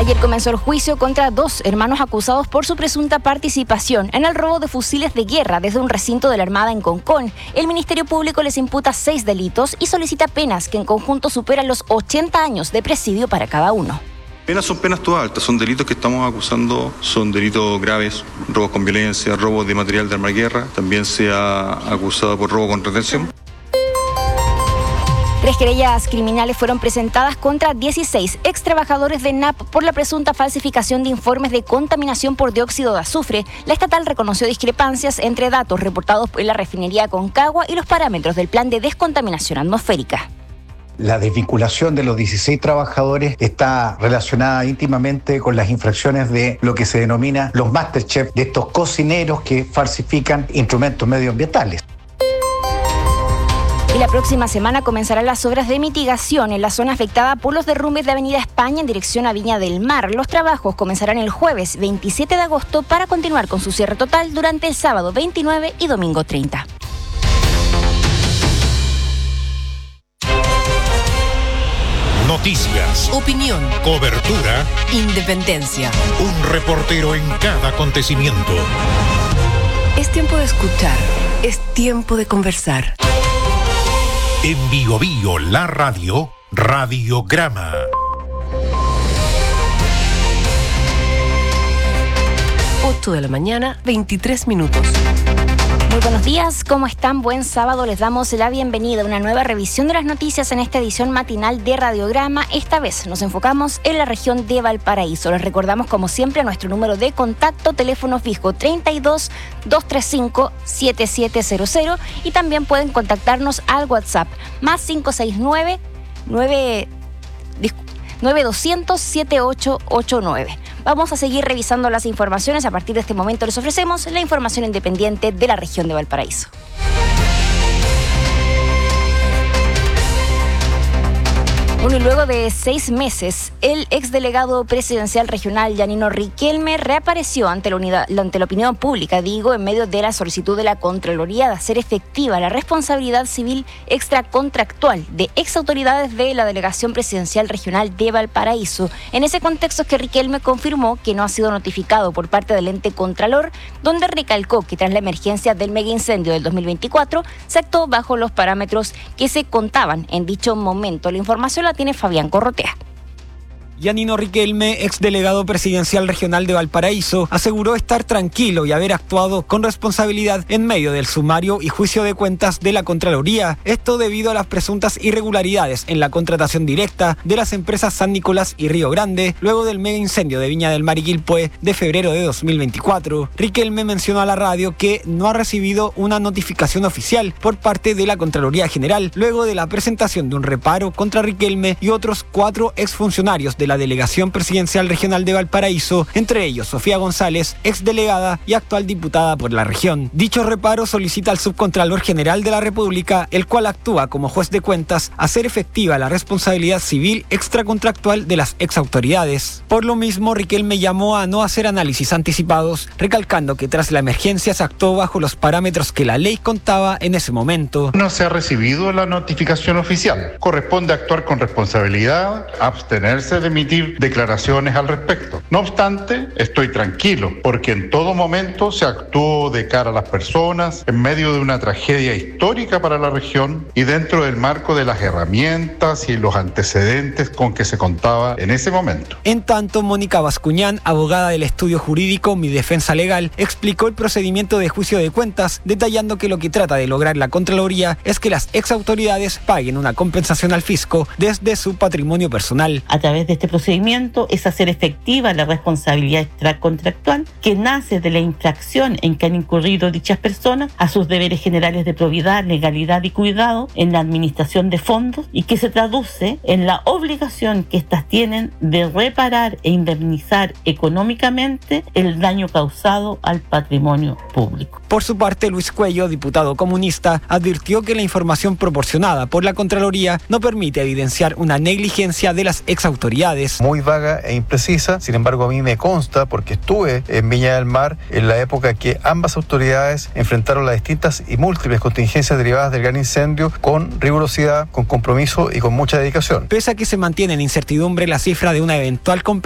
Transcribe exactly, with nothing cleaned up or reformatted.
Ayer comenzó el juicio contra dos hermanos acusados por su presunta participación en el robo de fusiles de guerra desde un recinto de la Armada en Concón. El Ministerio Público les imputa seis delitos y solicita penas que en conjunto superan los ochenta años de presidio para cada uno. Penas son penas todas altas, son delitos que estamos acusando, son delitos graves, robos con violencia, robos de material de arma de guerra, también se ha acusado por robo con retención. Tres querellas criminales fueron presentadas contra dieciséis ex trabajadores de N A P por la presunta falsificación de informes de contaminación por dióxido de azufre. La estatal reconoció discrepancias entre datos reportados en la refinería Aconcagua y los parámetros del plan de descontaminación atmosférica. La desvinculación de los dieciséis trabajadores está relacionada íntimamente con las infracciones de lo que se denomina los masterchef, de estos cocineros que falsifican instrumentos medioambientales. Y la próxima semana comenzarán las obras de mitigación en la zona afectada por los derrumbes de Avenida España en dirección a Viña del Mar. Los trabajos comenzarán el jueves veintisiete de agosto para continuar con su cierre total durante el sábado veintinueve y domingo treinta. Noticias, opinión, cobertura, independencia. Un reportero en cada acontecimiento. Es tiempo de escuchar, es tiempo de conversar. En Bio Bio, la radio, Radiograma. ocho de la mañana, veintitrés minutos. Muy buenos días, ¿cómo están? Buen sábado, les damos la bienvenida a una nueva revisión de las noticias en esta edición matinal de Radiograma. Esta vez nos enfocamos en la región de Valparaíso. Les recordamos, como siempre, nuestro número de contacto, teléfono fijo treinta y dos, doscientos treinta y cinco, setenta y siete cero cero, y también pueden contactarnos al WhatsApp más cinco seis nueve, nueve doscientos, setenta y ocho ochenta y nueve. Vamos a seguir revisando las informaciones. A partir de este momento les ofrecemos la información independiente de la región de Valparaíso. Bueno, y luego de seis meses, el exdelegado presidencial regional Yanino Riquelme reapareció ante la, unidad, ante la opinión pública, digo, en medio de la solicitud de la Contraloría de hacer efectiva la responsabilidad civil extracontractual de exautoridades de la Delegación Presidencial Regional de Valparaíso. En ese contexto es que Riquelme confirmó que no ha sido notificado por parte del ente Contralor, donde recalcó que tras la emergencia del mega incendio del dos mil veinticuatro se actuó bajo los parámetros que se contaban en dicho momento. La información la tiene Fabián Corrotea. Yanino Riquelme, exdelegado presidencial regional de Valparaíso, aseguró estar tranquilo y haber actuado con responsabilidad en medio del sumario y juicio de cuentas de la Contraloría. Esto debido a las presuntas irregularidades en la contratación directa de las empresas San Nicolás y Río Grande, luego del mega incendio de Viña del Mar y Quilpué de febrero de dos mil veinticuatro. Riquelme mencionó a la radio que no ha recibido una notificación oficial por parte de la Contraloría General, luego de la presentación de un reparo contra Riquelme y otros cuatro exfuncionarios de la Delegación Presidencial Regional de Valparaíso, entre ellos Sofía González, exdelegada y actual diputada por la región. Dicho reparo solicita al Subcontralor General de la República, el cual actúa como juez de cuentas, hacer efectiva la responsabilidad civil extracontractual de las exautoridades. Por lo mismo, Riquelme llamó a no hacer análisis anticipados, recalcando que tras la emergencia se actuó bajo los parámetros que la ley contaba en ese momento. No se ha recibido la notificación oficial. Corresponde actuar con responsabilidad, abstenerse de emitir declaraciones al respecto. No obstante, estoy tranquilo porque en todo momento se actuó de cara a las personas en medio de una tragedia histórica para la región y dentro del marco de las herramientas y los antecedentes con que se contaba en ese momento. En tanto, Mónica Bascuñán, abogada del estudio jurídico Mi Defensa Legal, explicó el procedimiento de juicio de cuentas, detallando que lo que trata de lograr la Contraloría es que las exautoridades paguen una compensación al fisco desde su patrimonio personal. A través de este procedimiento es hacer efectiva la responsabilidad extracontractual que nace de la infracción en que han incurrido dichas personas a sus deberes generales de probidad, legalidad y cuidado en la administración de fondos y que se traduce en la obligación que éstas tienen de reparar e indemnizar económicamente el daño causado al patrimonio público. Por su parte, Luis Cuello, diputado comunista, advirtió que la información proporcionada por la Contraloría no permite evidenciar una negligencia de las exautoridades. Muy vaga e imprecisa, sin embargo a mí me consta, porque estuve en Viña del Mar en la época que ambas autoridades enfrentaron las distintas y múltiples contingencias derivadas del gran incendio con rigurosidad, con compromiso y con mucha dedicación. Pese a que se mantiene en incertidumbre la cifra de una eventual competencia